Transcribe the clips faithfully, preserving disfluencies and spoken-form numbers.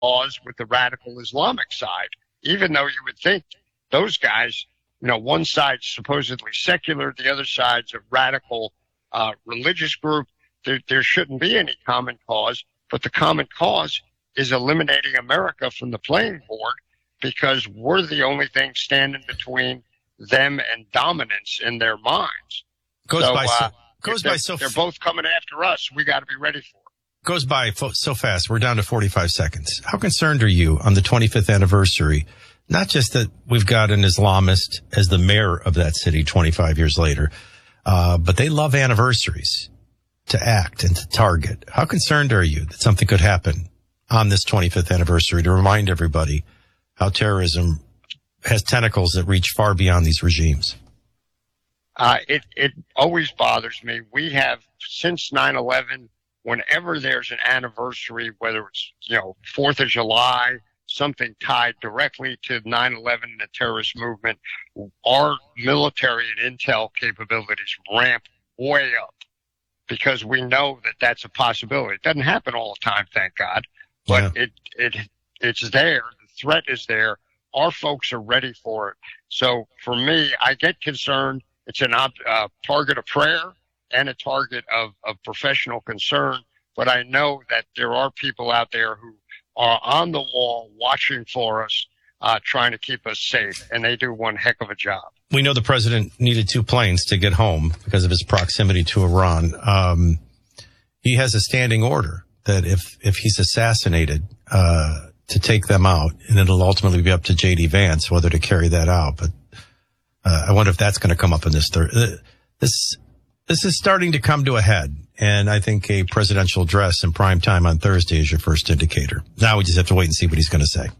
cause with the radical Islamic side, even though you would think those guys, you know, one side's supposedly secular, the other side's a radical uh, religious group. There, there shouldn't be any common cause, but the common cause is eliminating America from the playing board because we're the only thing standing between them and dominance in their minds. Goes so, by so, uh, goes by so they're both coming after us. We got to be ready for it. Goes by fo- so fast. We're down to forty-five seconds. How concerned are you on the twenty-fifth anniversary? Not just that we've got an Islamist as the mayor of that city twenty-five years later, uh, but they love anniversaries to act and to target. How concerned are you that something could happen on this twenty-fifth anniversary to remind everybody how terrorism has tentacles that reach far beyond these regimes? Uh, it, it always bothers me. We have, since nine eleven, whenever there's an anniversary, whether it's, you know, fourth of July, something tied directly to nine eleven and the terrorist movement, our military and intel capabilities ramp way up because we know that that's a possibility. It doesn't happen all the time, thank God, but yeah. it, it, it's there. The threat is there. Our folks are ready for it. So for me, I get concerned. It's a uh, target of prayer and a target of, of professional concern. But I know that there are people out there who are on the wall watching for us, uh, trying to keep us safe. And they do one heck of a job. We know the president needed two planes to get home because of his proximity to Iran. Um, he has a standing order that if, if he's assassinated, uh, to take them out, and it'll ultimately be up to J D Vance whether to carry that out. But uh, I wonder if that's going to come up in this third. Uh, this this is starting to come to a head, and I think a presidential address in prime time on Thursday is your first indicator. Now we just have to wait and see what he's going to say.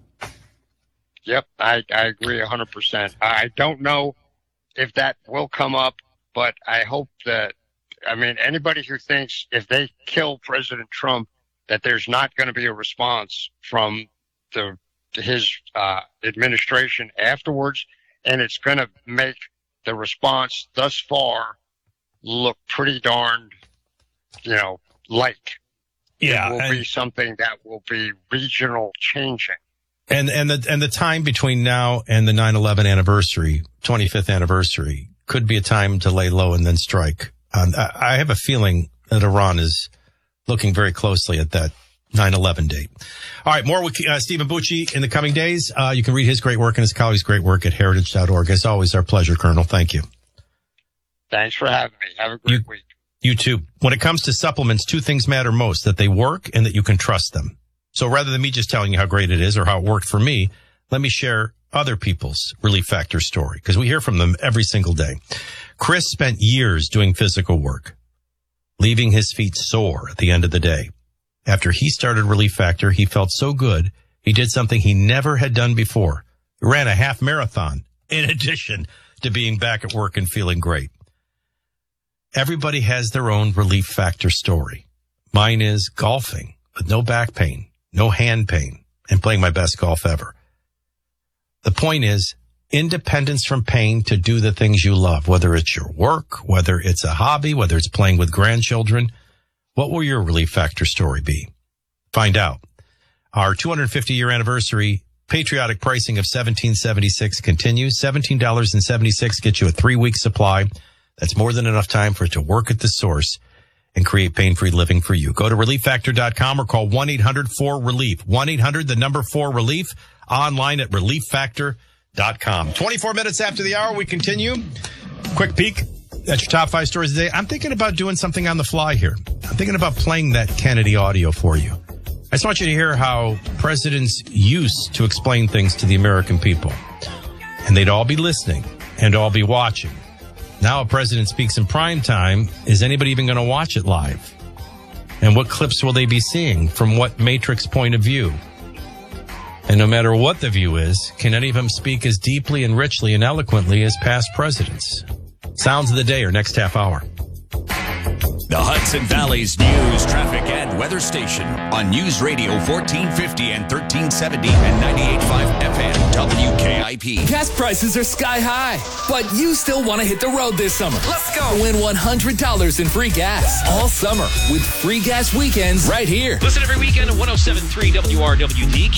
Yep, I, I agree one hundred percent. I don't know if that will come up, but I hope that, I mean, anybody who thinks if they kill President Trump that there's not going to be a response from the his uh, administration afterwards, and it's going to make the response thus far look pretty darned, you know, light. Yeah, it will and, be something that will be regional changing. And and the and the time between now and the nine eleven anniversary, twenty-fifth anniversary, could be a time to lay low and then strike. Um, I, I have a feeling that Iran is looking very closely at that nine eleven date. All right, more with uh, Stephen Bucci in the coming days. Uh, you can read his great work and his colleagues' great work at heritage dot org. As always, our pleasure, Colonel. Thank you. Thanks for having me. Have a great you, week. You too. When it comes to supplements, two things matter most, that they work and that you can trust them. So rather than me just telling you how great it is or how it worked for me, let me share other people's Relief Factor story, because we hear from them every single day. Chris spent years doing physical work, leaving his feet sore at the end of the day. After he started Relief Factor, he felt so good, he did something he never had done before. He ran a half marathon, in addition to being back at work and feeling great. Everybody has their own Relief Factor story. Mine is golfing with no back pain, no hand pain, and playing my best golf ever. The point is independence from pain to do the things you love, whether it's your work, whether it's a hobby, whether it's playing with grandchildren. What will your Relief Factor story be? Find out. Our two hundred fifty year anniversary patriotic pricing of seventeen seventy-six continues. seventeen seventy-six gets you a three week supply. That's more than enough time for it to work at the source and create pain-free living for you. Go to relief factor dot com or call one eight hundred four relief. one eight hundred, the number four relief, online at relief factor dot com. twenty-four minutes after the hour, we continue. Quick peek at your top five stories today. I'm thinking about doing something on the fly here. I'm thinking about playing that Kennedy audio for you. I just want you to hear how presidents used to explain things to the American people. And they'd all be listening and all be watching. Now a president speaks in prime time. Is anybody even going to watch it live? And what clips will they be seeing? From what matrix point of view? And no matter what the view is, can any of them speak as deeply and richly and eloquently as past presidents? Sounds of the day or next half hour. The Hudson Valley's news, traffic, and weather station on News Radio fourteen fifty and thirteen seventy and ninety-eight point five F M W K I P. Gas prices are sky high, but you still want to hit the road this summer. Let's go. Win one hundred dollars in free gas all summer with free gas weekends right here. Listen every weekend at one oh seven point three W R W D.